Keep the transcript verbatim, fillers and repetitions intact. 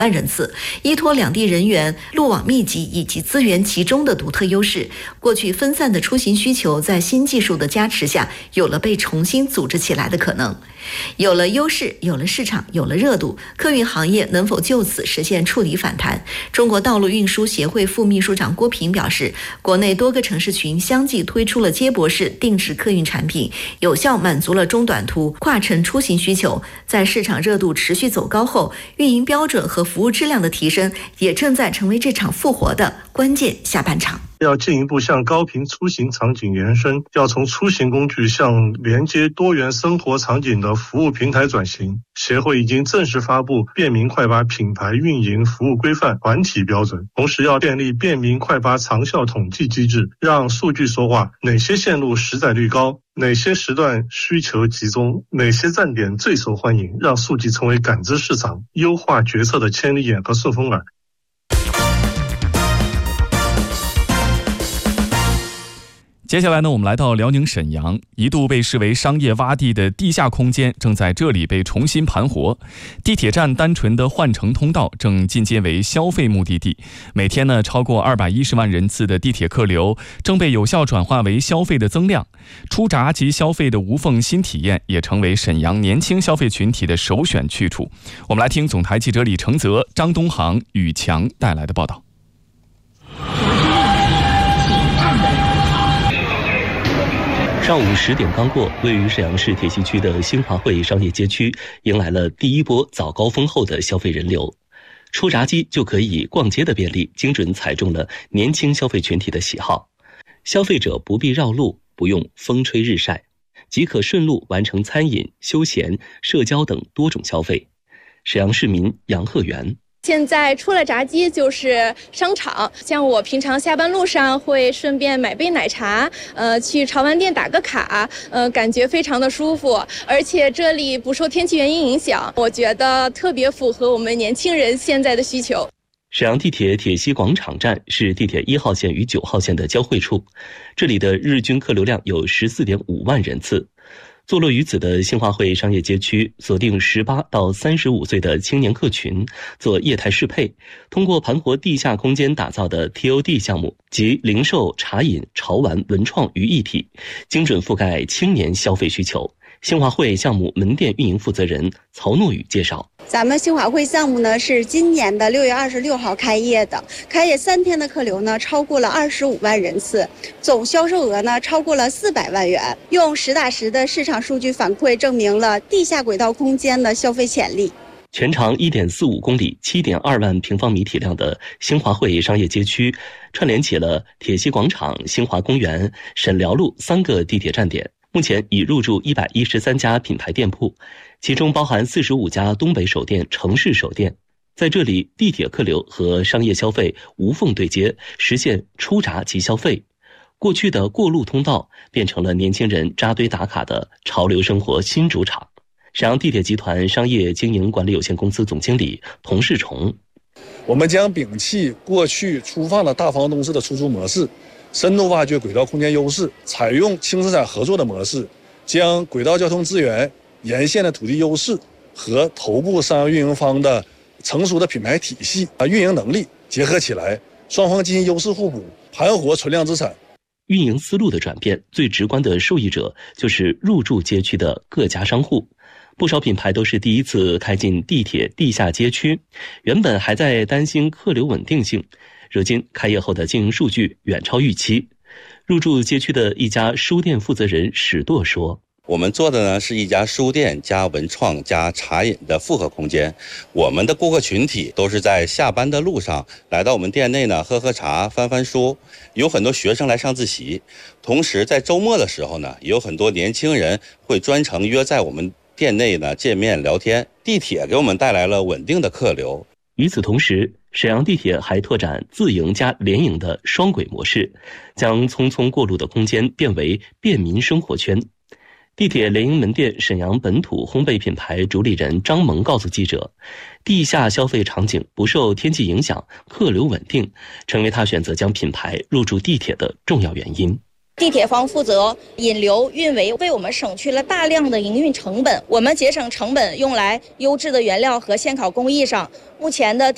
万人次，依托两地人员路网密集以及资源集中的独特优势，过去分散的出行需求在新技术的加持下，有了被重新组织起来的可能。有了优势，有了市场，有了热度，客运行业能否就此实现触底反弹？中国道路运输协会副秘书长郭平表示，国内多个城市群相继推出了接驳式定时客运产品，有效满足了中短途跨城出行需求。在市场热度持续走高后，运营标准和服务质量的提升也正在成为这场复活的关键下半场。 要进一步向高频出行场景延伸，要从出行工具向连接多元生活场景的服务平台转型。协会已经正式发布《便民快巴品牌运营服务规范》团体标准，同时要建立便民快巴长效统计机制，让数据说话，哪些线路实载率高，哪些时段需求集中，哪些站点最受欢迎，让数据成为感知市场、优化决策的千里眼和顺风耳。 接下来呢，我们来到辽宁沈阳，一度被视为商业洼地的地下空间正在这里被重新盘活。地铁站单纯的换乘通道正进阶为消费目的地，每天呢超过二百一十万人次的地铁客流正被有效转化为消费的增量。出闸及消费的无缝新体验也成为沈阳年轻消费群体的首选去处。我们来听总台记者李承泽、张东航、宇强带来的报道。 上午十点刚过，位于沈阳市铁西区的新华汇商业街区迎来了第一波早高峰后的消费人流。出闸机就可以逛街的便利，精准踩中了年轻消费群体的喜好。消费者不必绕路，不用风吹日晒，即可顺路完成餐饮、休闲、社交等多种消费。沈阳市民杨鹤元。 现在出了闸机就是商场，像我平常下班路上会顺便买杯奶茶，呃，去潮玩店打个卡，呃，感觉非常的舒服，而且这里不受天气原因影响，我觉得特别符合我们年轻人现在的需求。 沈阳地铁铁西广场站是地铁一号线与九号线的交汇处，这里的日均客流量有 十四点五万人次。坐落于此的新华汇商业街区，锁定十八到三十五岁的青年客群，做业态适配，通过盘活地下空间打造的 T O D 项目及零售、茶饮、潮玩、文创于一体，精准覆盖青年消费需求。新华汇项目门店运营负责人曹诺宇介绍， 咱们新华汇项目呢是今年的六月二十六号开业的，开业三天的客流呢超过了二十五万人次，总销售额呢超过了四百万元。用实打实的市场数据反馈证明了地下轨道空间的消费潜力。 全长 一点四五公里、七点二万平方米体量的新华汇商业街区，串联起了铁西广场、新华公园、沈辽路三个地铁站点。目前已入驻一百一十三家品牌店铺，其中包含四十五家东北首店、城市首店。在这里，地铁客流和商业消费无缝对接，实现出闸即消费。过去的过路通道变成了年轻人扎堆打卡的潮流生活新主场。沈阳地铁集团商业经营管理有限公司总经理童世崇， 我们将摒弃过去粗放的大房东式的出租模式，深度挖掘轨道空间优势，采用轻资产合作的模式，将轨道交通资源、沿线的土地优势和头部商业运营方的成熟的品牌体系啊运营能力结合起来，双方进行优势互补，盘活存量资产。 运营思路的转变，最直观的受益者就是入驻街区的各家商户。不少品牌都是第一次开进地铁地下街区，原本还在担心客流稳定性，如今开业后的经营数据远超预期。入驻街区的一家书店负责人史舵说， 我们做的呢是一家书店加文创加茶饮的复合空间，我们的顾客群体都是在下班的路上来到我们店内呢喝喝茶翻翻书，有很多学生来上自习，同时在周末的时候呢，也有很多年轻人会专程约在我们店内呢见面聊天。地铁给我们带来了稳定的客流。 与此同时，沈阳地铁还拓展自营加联营的双轨模式，将匆匆过路的空间变为便民生活圈。地铁联营门店沈阳本土烘焙品牌主理人张萌告诉记者，地下消费场景不受天气影响，客流稳定，成为他选择将品牌入驻地铁的重要原因。 地铁方负责引流运维，为我们省去了大量的营运成本，我们节省成本用来优质的原料和现烤工艺上。目前的